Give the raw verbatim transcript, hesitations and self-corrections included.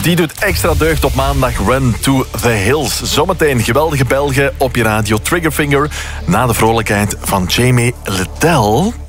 Die doet extra deugd op maandag. Run to the Hills. Zometeen geweldige Belgen op je radio. Triggerfinger. Na de vrolijkheid van Jamie Liddell.